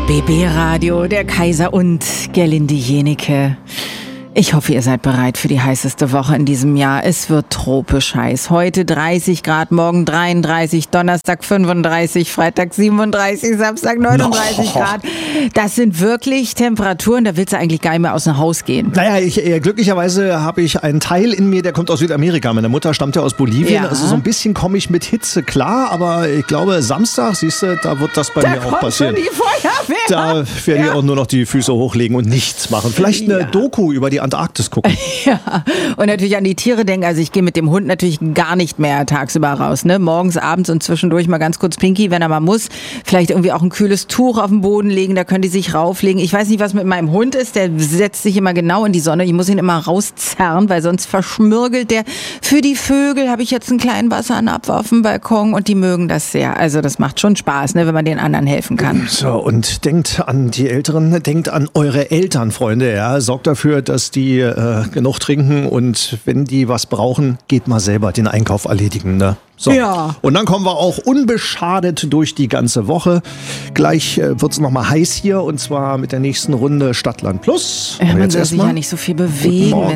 BB Radio, der Kaiser und Gerlinde Jenike. Ich hoffe, ihr seid bereit für die heißeste Woche in diesem Jahr. Es wird tropisch heiß. Heute 30 Grad, morgen 33, Donnerstag 35, Freitag 37, Samstag 39 Grad. Das sind wirklich Temperaturen, da willst du eigentlich gar nicht mehr aus dem Haus gehen. Naja, glücklicherweise habe ich einen Teil in mir, der kommt aus Südamerika. Meine Mutter stammt ja aus Bolivien, also so ein bisschen komme ich mit Hitze klar, aber ich glaube, Samstag, siehst du, da wird das bei mir auch passieren. Schon die Feuerwehr. Da werden wir auch nur noch die Füße hochlegen und nichts machen. Vielleicht eine Doku über die Antarktis gucken. Ja, und natürlich an die Tiere denken. Also ich gehe mit dem Hund natürlich gar nicht mehr tagsüber raus. Ne? Morgens, abends und zwischendurch mal ganz kurz Pinky, wenn er mal muss. Vielleicht irgendwie auch ein kühles Tuch auf den Boden legen, da können die sich rauflegen. Ich weiß nicht, was mit meinem Hund ist. Der setzt sich immer genau in die Sonne. Ich muss ihn immer rauszerren, weil sonst verschmürgelt der. Für die Vögel habe ich jetzt einen kleinen Wasseranabwurf auf dem Balkon und die mögen das sehr. Also das macht schon Spaß, ne, wenn man den anderen helfen kann. So, und denkt an die Älteren, denkt an eure Eltern, Freunde. Ja, sorgt dafür, dass die genug trinken und wenn die was brauchen, geht mal selber den Einkauf erledigen. Ne? So. Ja. Und dann kommen wir auch unbeschadet durch die ganze Woche. Gleich wird es nochmal heiß hier und zwar mit der nächsten Runde Stadtland Plus. Man soll sich ja nicht so viel bewegen, wenn